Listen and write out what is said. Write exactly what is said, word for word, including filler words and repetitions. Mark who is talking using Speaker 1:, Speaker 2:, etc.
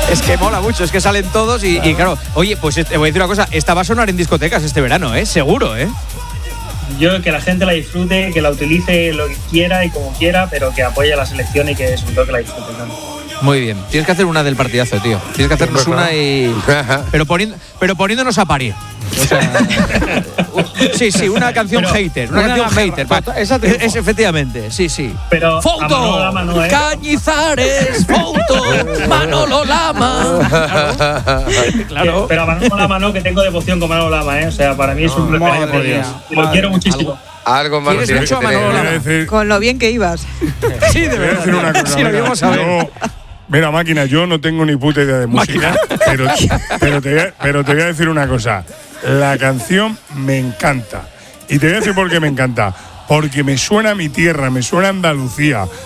Speaker 1: Es que mola mucho, es que salen todos y, claro. y claro, oye, pues te voy a decir una cosa, esta va a sonar en discotecas este verano, ¿eh? Seguro, ¿eh?
Speaker 2: Yo que la gente la disfrute, que la utilice lo que quiera y como quiera, pero que apoye a la selección y que sobre todo que la disfrute, ¿no?
Speaker 1: Muy bien, tienes que hacer una del partidazo, tío. Tienes que hacernos una y. Pero, poniendo, pero poniéndonos a parir. O sea, sí, sí, una canción pero, hater, una canción hater. Esa es efectivamente, sí, sí.
Speaker 2: Pero
Speaker 1: Foto, Lama no, ¿eh? Cañizares, foto, Manolo Lama. Claro. claro.
Speaker 2: Pero a Manolo Lama no, que tengo devoción con Manolo Lama, ¿eh? O sea, para mí es un referente de Dios. Y lo quiero muchísimo.
Speaker 3: Algo más
Speaker 1: ¿Quieres mucho a Manolo Lama?
Speaker 4: Decir,
Speaker 5: con lo bien que ibas.
Speaker 4: Sí, de verdad. Decir una cosa, sí, lo íbamos a ver. Yo, mira, máquina, yo no tengo ni puta idea de música, pero, pero, te voy a, pero te voy a decir una cosa. La canción me encanta. Y te voy a decir por qué me encanta. Porque me suena a mi tierra, me suena a Andalucía,